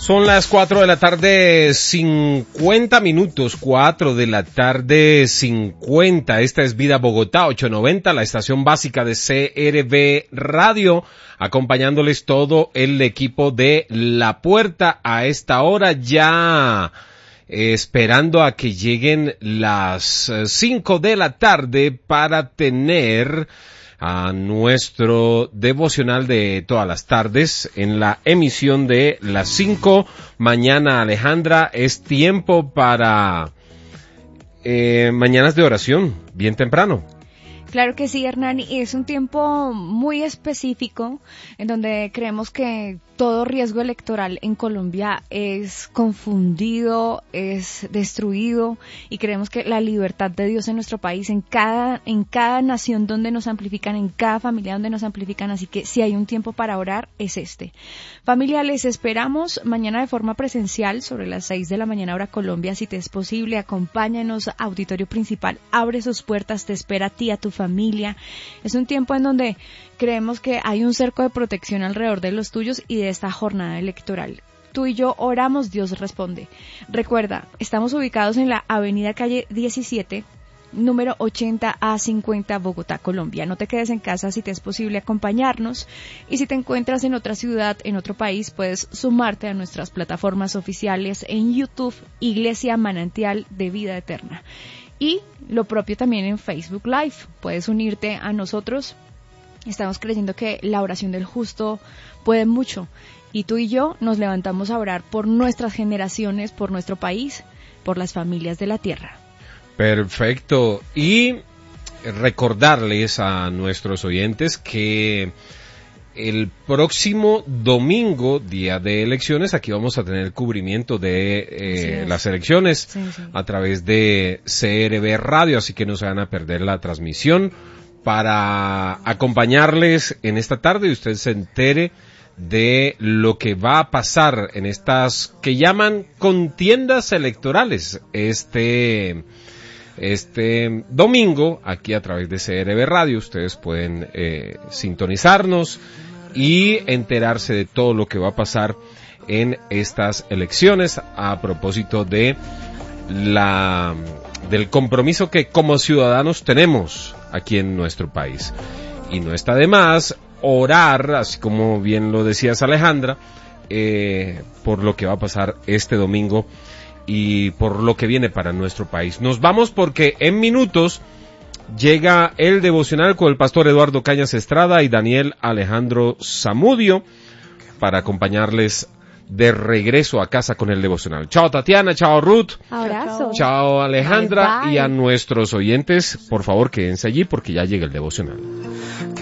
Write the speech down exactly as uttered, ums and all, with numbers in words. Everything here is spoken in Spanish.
Son las cuatro de la tarde, cincuenta minutos, cuatro de la tarde, cincuenta. Esta es Vida Bogotá ochocientos noventa, la estación básica de C R V Radio, acompañándoles todo el equipo de La Puerta a esta hora, ya eh, esperando a que lleguen las cinco de la tarde para tener a nuestro devocional de todas las tardes en la emisión de las cinco. Mañana, Alejandra, es tiempo para eh, mañanas de oración, bien temprano. Claro que sí, Hernán, y es un tiempo muy específico en donde creemos que todo riesgo electoral en Colombia es confundido, es destruido, y creemos que la libertad de Dios en nuestro país, en cada, en cada nación donde nos amplifican, en cada familia donde nos amplifican, así que si hay un tiempo para orar, es este. Familia, les esperamos mañana de forma presencial sobre las seis de la mañana hora Colombia, si te es posible, acompáñanos, auditorio principal, abre sus puertas, te espera a ti, a tu familia. Es un tiempo en donde creemos que hay un cerco de protección alrededor de los tuyos y de esta jornada electoral. Tú y yo oramos, Dios responde. Recuerda, estamos ubicados en la avenida calle diecisiete, número ochenta A cincuenta, Bogotá, Colombia. No te quedes en casa, si te es posible acompañarnos, y si te encuentras en otra ciudad, en otro país, puedes sumarte a nuestras plataformas oficiales en YouTube, Iglesia Manantial de Vida Eterna. Y lo propio también en Facebook Live, puedes unirte a nosotros. Estamos creyendo que la oración del justo puede mucho, y tú y yo nos levantamos a orar por nuestras generaciones, por nuestro país, por las familias de la tierra. Perfecto, y recordarles a nuestros oyentes que el próximo domingo, día de elecciones, aquí vamos a tener cubrimiento de eh, las elecciones sí, sí. a través de C R V Radio, así que no se van a perder la transmisión para acompañarles en esta tarde y usted se entere de lo que va a pasar en estas que llaman contiendas electorales este este domingo aquí a través de C R V Radio. Ustedes pueden eh, sintonizarnos y enterarse de todo lo que va a pasar en estas elecciones a propósito de la del compromiso que como ciudadanos tenemos aquí en nuestro país. Y no está de más orar, así como bien lo decías, Alejandra, eh, por lo que va a pasar este domingo y por lo que viene para nuestro país. Nos vamos porque en minutos llega el devocional con el pastor Eduardo Cañas Estrada y Daniel Alejandro Zamudio para acompañarles de regreso a casa con el devocional. Chao Tatiana, chao Ruth. Abrazo. Chao Alejandra. Bye, bye. Y a nuestros oyentes, por favor quédense allí porque ya llega el devocional.